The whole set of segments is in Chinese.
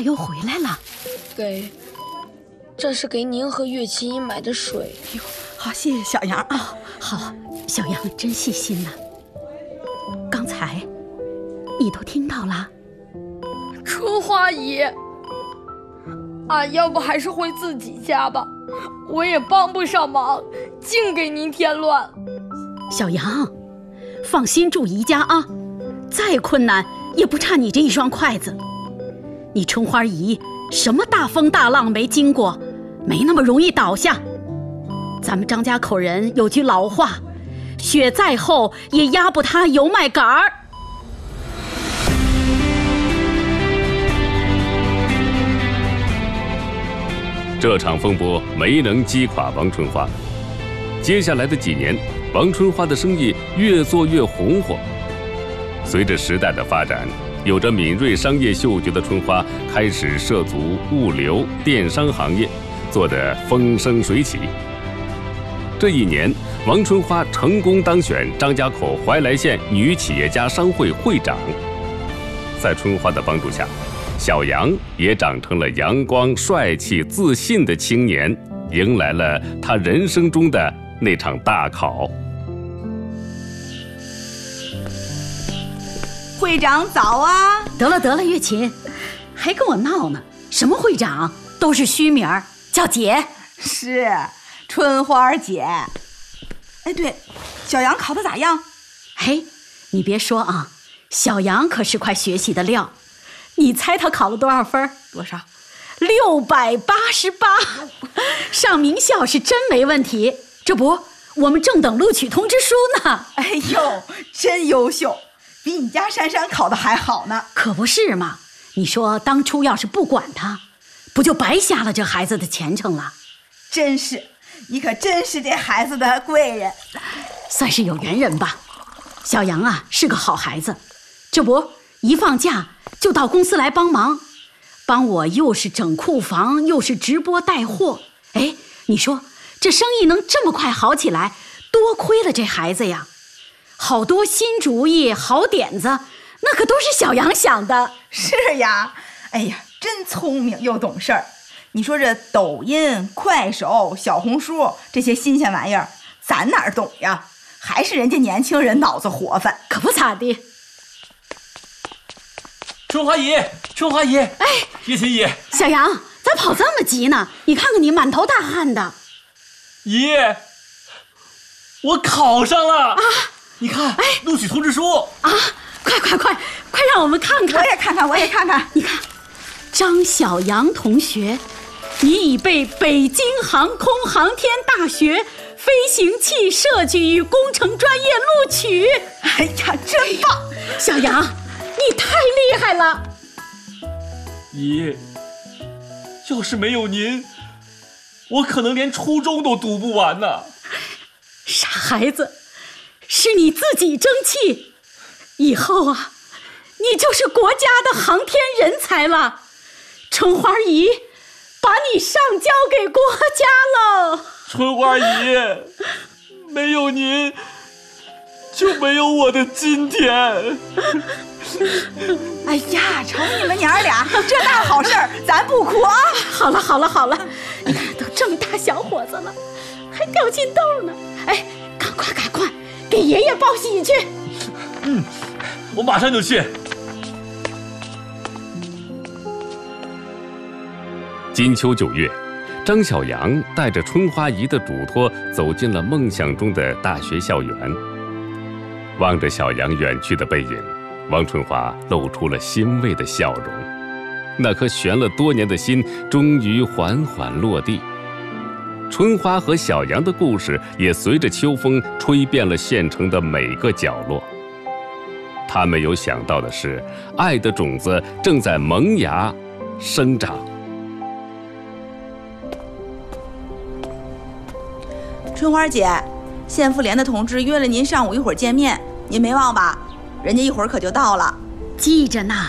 咋又回来了？ 这是给您和岳琴姨买的水。 哟，好，谢谢小杨啊。 好，小杨真细心呐。刚才你都听到了？ 春花姨，俺要不还是回自己家吧，我也帮不上忙，净给您添乱。 小杨，放心住姨家啊，再困难也不差你这一双筷子。你春花姨什么大风大浪没经过，没那么容易倒下。咱们张家口人有句老话，雪再厚也压不塌油麦秆儿。 这场风波没能击垮王春花。接下来的几年，王春花的生意越做越红火。随着时代的发展，有着敏锐商业嗅觉的春花开始涉足物流、电商行业，做得风生水起。这一年，王春花成功当选张家口怀来县女企业家商会会长。在春花的帮助下，小杨也长成了阳光、帅气、自信的青年，迎来了他人生中的那场大考。 会长早啊！ 得了，月琴，还跟我闹呢？什么会长，都是虚名，叫姐。 是春花姐。哎，对，小杨考得咋样？ 嘿，你别说啊，小杨可是块学习的料。你猜他考了多少分？ 多少 ？688，上名校是真没问题。这不，我们正等录取通知书呢。 哎呦，真优秀，比你家珊珊考得还好呢。 可不是嘛，你说当初要是不管他，不就白瞎了这孩子的前程了？ 真是，你可真是这孩子的贵人， 算是有缘人吧。小杨啊，是个好孩子，这不一放假就到公司来帮忙，帮我又是整库房，又是直播带货。哎，你说这生意能这么快好起来，多亏了这孩子呀！好多新主意、好点子，那可都是小杨想的。 是呀，哎呀，真聪明又懂事儿。你说这抖音、快手、小红书这些新鲜玩意儿，咱哪儿懂呀？还是人家年轻人脑子活泛， 可不咋地。 春花姨，哎，月琴姨， 小杨，咋跑这么急呢？你看看你满头大汗的。 姨，我考上了啊！你看，录取通知书啊！快让我们看看。 我也看看。 你看，张小杨同学，你已被北京航空航天大学飞行器设计与工程专业录取。 哎呀，真棒！ 小杨，你太厉害了。 姨，要是没有您，我可能连初中都读不完呢。 傻孩子，是你自己争气，以后啊，你就是国家的航天人才了。春花姨把你上交给国家了。 春花姨，没有您就没有我的今天。 哎呀，瞅你们娘俩这大好事儿，咱不哭啊！ 好了，你看都这么大小伙子了，还掉进豆呢。哎，赶快给爷爷报喜去。 我马上就去。 金秋9月，张小杨带着春花姨的嘱托走进了梦想中的大学校园。望着小杨远去的背影，王春花露出了欣慰的笑容。那颗悬了多年的心终于缓缓落地。春花和小杨的故事也随着秋风吹遍了县城的每个角落。他没有想到的是，爱的种子正在萌芽生长。 春花姐，县妇联的同志约了您上午一会儿见面，您没忘吧？人家一会儿可就到了。 记着呢。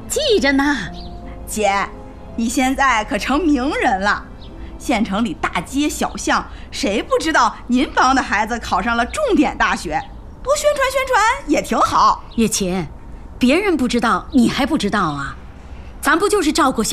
姐，你现在可成名人了，县城里大街小巷谁不知道您帮的孩子考上了重点大学，多宣传也挺好。 月琴，别人不知道你还不知道啊，咱不就是照顾小